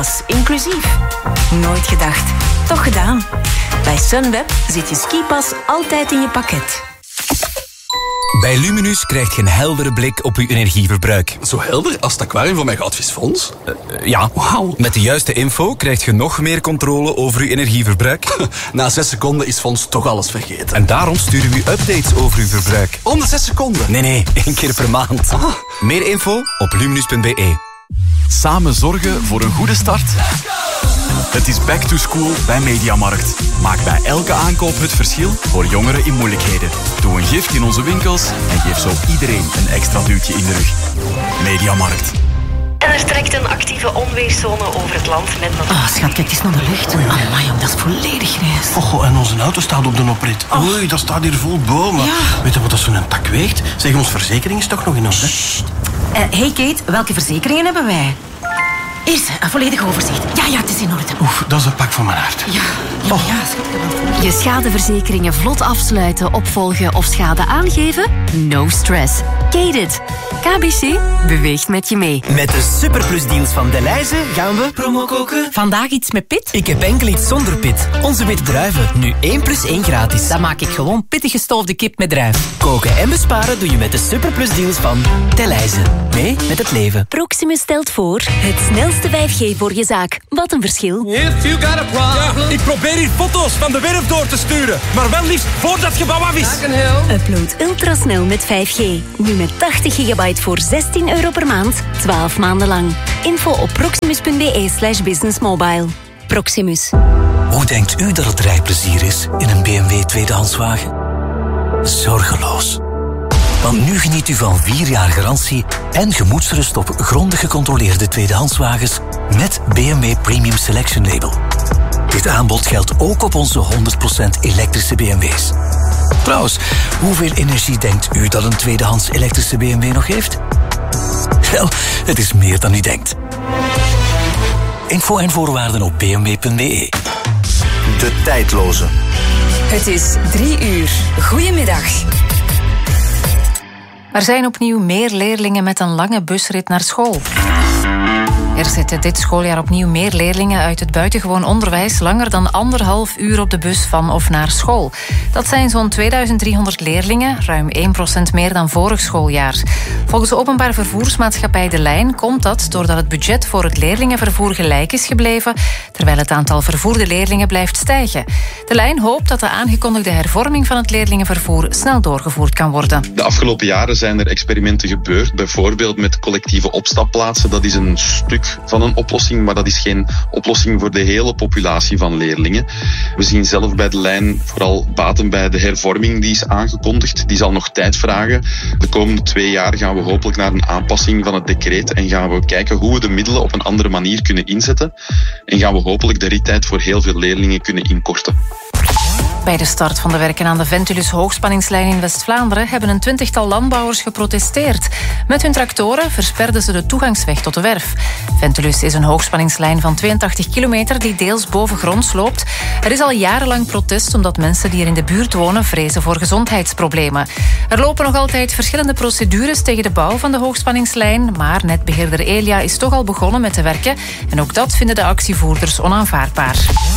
Inclusief. Nooit gedacht. Toch gedaan. Bij Sunweb zit je skipas altijd in je pakket. Bij Luminus krijg je een heldere blik op uw energieverbruik. Zo helder als het aquarium van mijn goudvisfonds? Ja. Wauw. Met de juiste info krijg je nog meer controle over uw energieverbruik. Na 6 seconden is Fons toch alles vergeten. En daarom sturen we u updates over uw verbruik. Om de 6 seconden? Nee, 1 keer per maand. Meer info op luminus.be. Samen zorgen voor een goede start? Het is back to school bij Mediamarkt. Maak bij elke aankoop het verschil voor jongeren in moeilijkheden. Doe een gift in onze winkels en geef zo iedereen een extra duwtje in de rug. Mediamarkt. En er trekt een actieve onweerszone over het land met nog... Oh, schat, kijk eens naar de lucht. Amai, jong, dat is volledig grijs. Oh, en onze auto staat op de oprit. Oei, dat staat hier vol bomen. Ja. Weet je wat dat zo'n tak weegt? Zeg, onze verzekering is toch nog in orde? Hey Kate, welke verzekeringen hebben wij? Eerst, een volledig overzicht. Ja, het is in orde. Oef, dat is een pak van mijn hart. Ja, schat. Je schadeverzekeringen vlot afsluiten, opvolgen of schade aangeven? No stress. Kate it. KBC beweegt met je mee. Met de superplusdeals van Delhaize gaan we promo koken. Vandaag iets met pit? Ik heb enkel iets zonder pit. Onze witte druiven, nu 1 + 1 gratis. Dan maak ik gewoon pittig gestoofde kip met druif. Koken en besparen doe je met de superplusdeals van Delhaize. Mee met het leven. Proximus stelt voor het snelste 5G voor je zaak. Wat een verschil. Ja, ik probeer hier foto's van de werf door te sturen. Maar wel liefst voordat het gebouw af is. Upload ultrasnel met 5G. Nu met 80 gigabyte voor €16 per maand. 12 maanden lang. Info op proximus.be/businessmobile. Proximus. Hoe denkt u dat het rijplezier is in een BMW tweedehandswagen? Zorgeloos. Want nu geniet u van 4 jaar garantie en gemoedsrust op grondig gecontroleerde tweedehandswagens met BMW Premium Selection Label. Dit aanbod geldt ook op onze 100% elektrische BMW's. Trouwens, hoeveel energie denkt u dat een tweedehands elektrische BMW nog heeft? Wel, het is meer dan u denkt. Info en voorwaarden op bmw.be. De tijdloze. Het is 3 uur. Goedemiddag. Er zijn opnieuw meer leerlingen met een lange busrit naar school. Er zitten dit schooljaar opnieuw meer leerlingen uit het buitengewoon onderwijs langer dan 1,5 uur op de bus van of naar school. Dat zijn zo'n 2300 leerlingen, ruim 1% meer dan vorig schooljaar. Volgens de openbaar vervoersmaatschappij De Lijn komt dat doordat het budget voor het leerlingenvervoer gelijk is gebleven, terwijl het aantal vervoerde leerlingen blijft stijgen. De Lijn hoopt dat de aangekondigde hervorming van het leerlingenvervoer snel doorgevoerd kan worden. De afgelopen jaren zijn er experimenten gebeurd, bijvoorbeeld met collectieve opstapplaatsen. Dat is een stuk van een oplossing, maar dat is geen oplossing voor de hele populatie van leerlingen. We zien zelf bij De Lijn vooral baten bij de hervorming die is aangekondigd. Die zal nog tijd vragen. De komende 2 jaar gaan we hopelijk naar een aanpassing van het decreet en gaan we kijken hoe we de middelen op een andere manier kunnen inzetten. En gaan we hopelijk de rittijd voor heel veel leerlingen kunnen inkorten. Bij de start van de werken aan de Ventulus hoogspanningslijn in West-Vlaanderen hebben een 20-tal landbouwers geprotesteerd. Met hun tractoren versperden ze de toegangsweg tot de werf. Ventulus is een hoogspanningslijn van 82 kilometer die deels bovengronds loopt. Er is al jarenlang protest omdat mensen die er in de buurt wonen vrezen voor gezondheidsproblemen. Er lopen nog altijd verschillende procedures tegen de bouw van de hoogspanningslijn, maar netbeheerder Elia is toch al begonnen met te werken en ook dat vinden de actievoerders onaanvaardbaar.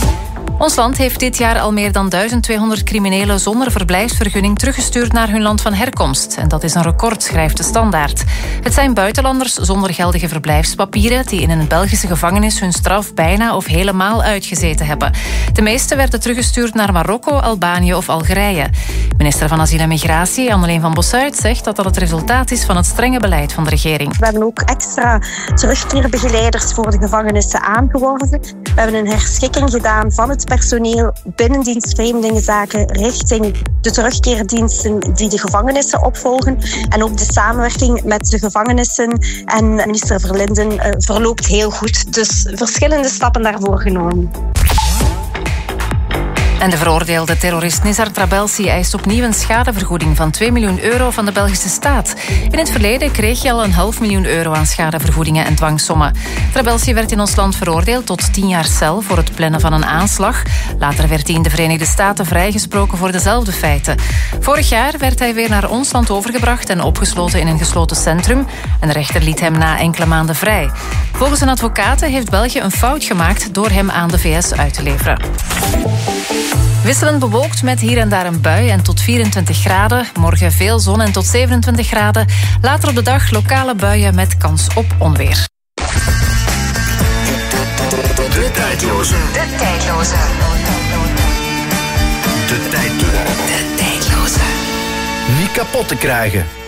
Ons land heeft dit jaar al meer dan 1200 criminelen zonder verblijfsvergunning teruggestuurd naar hun land van herkomst. En dat is een record, schrijft de Standaard. Het zijn buitenlanders zonder geldige verblijfspapieren die in een Belgische gevangenis hun straf bijna of helemaal uitgezeten hebben. De meeste werden teruggestuurd naar Marokko, Albanië of Algerije. Minister van Asiel en Migratie, Anneleen van Bossuit, zegt dat dat het resultaat is van het strenge beleid van de regering. We hebben ook extra terugkeerbegeleiders voor de gevangenissen aangeworven. We hebben een herschikking gedaan van het personeel binnendienst vreemdelingenzaken richting de terugkeerdiensten die de gevangenissen opvolgen. En ook de samenwerking met de gevangenissen en minister Verlinden verloopt heel goed. Dus verschillende stappen daarvoor genomen. En de veroordeelde terrorist Nizar Trabelsi eist opnieuw een schadevergoeding van 2 miljoen euro van de Belgische staat. In het verleden kreeg hij al €500.000 aan schadevergoedingen en dwangsommen. Trabelsi werd in ons land veroordeeld tot 10 jaar cel voor het plannen van een aanslag. Later werd hij in de Verenigde Staten vrijgesproken voor dezelfde feiten. Vorig jaar werd hij weer naar ons land overgebracht en opgesloten in een gesloten centrum. En de rechter liet hem na enkele maanden vrij. Volgens een advocaten heeft België een fout gemaakt door hem aan de VS uit te leveren. Wisselend bewolkt met hier en daar een bui en tot 24 graden. Morgen veel zon en tot 27 graden. Later op de dag lokale buien met kans op onweer. De tijdloze. De tijdloze. De tijdloze. De tijdloze. Niet kapot te krijgen.